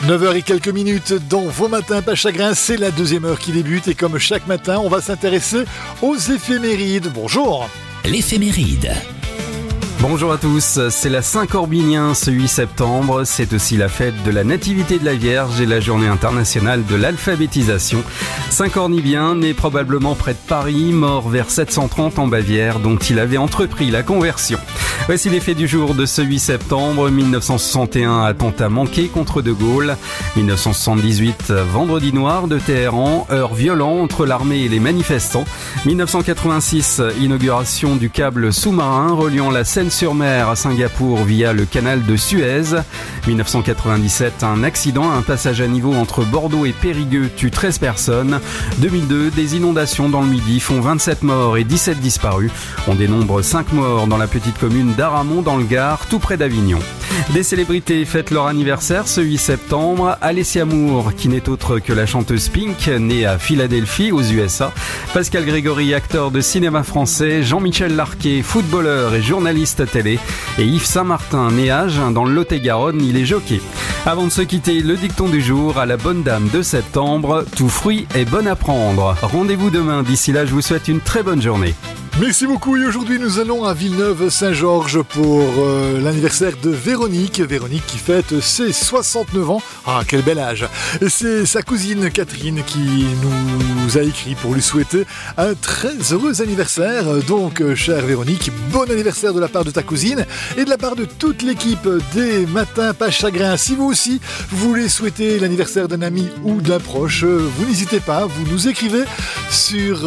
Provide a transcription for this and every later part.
9h et quelques minutes dans vos matins pas chagrin, c'est la deuxième heure qui débute et comme chaque matin, on va s'intéresser aux éphémérides. Bonjour. L'éphéméride. Bonjour à tous, c'est la Saint-Corbinien ce 8 septembre, c'est aussi la fête de la Nativité de la Vierge et la journée internationale de l'alphabétisation. Saint-Cornibien, né probablement près de Paris, mort vers 730 en Bavière, dont il avait entrepris la conversion. Voici les faits du jour de ce 8 septembre, 1961, attentat manqué contre De Gaulle, 1978, vendredi noir de Téhéran, heure violent entre l'armée et les manifestants, 1986, inauguration du câble sous-marin reliant la Seine-sur-Mer à Singapour via le canal de Suez. 1997, un accident, un passage à niveau entre Bordeaux et Périgueux tue 13 personnes. 2002, des inondations dans le Midi font 27 morts et 17 disparus. On dénombre 5 morts dans la petite commune d'Aramon dans le Gard, tout près d'Avignon. Des célébrités fêtent leur anniversaire ce 8 septembre. Alessia Moore, qui n'est autre que la chanteuse Pink, née à Philadelphie aux USA. Pascal Grégory, acteur de cinéma français. Jean-Michel Larquet, footballeur et journaliste télé. Et Yves Saint-Martin, né à Agen dans le Lot-et-Garonne, il est jockey. Avant de se quitter, le dicton du jour à la bonne dame de septembre. Tout fruit est bon à prendre. Rendez-vous demain. D'ici là, je vous souhaite une très bonne journée. Merci beaucoup et aujourd'hui nous allons à Villeneuve-Saint-Georges pour l'anniversaire de Véronique. Véronique qui fête ses 69 ans. Ah, quel bel âge. Et c'est sa cousine Catherine qui nous a écrit pour lui souhaiter un très heureux anniversaire. Donc, chère Véronique, bon anniversaire de la part de ta cousine et de la part de toute l'équipe des Matins pas chagrin. Si vous aussi vous voulez souhaiter l'anniversaire d'un ami ou d'un proche, vous n'hésitez pas, vous nous écrivez sur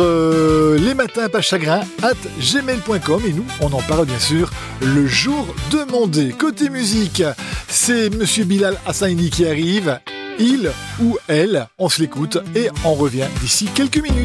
lesmatinspaschagrins@gmail.com et nous, on en parle bien sûr le jour demandé. Côté musique, c'est Monsieur Bilal Hassaini qui arrive. Il ou elle, on se l'écoute et on revient d'ici quelques minutes.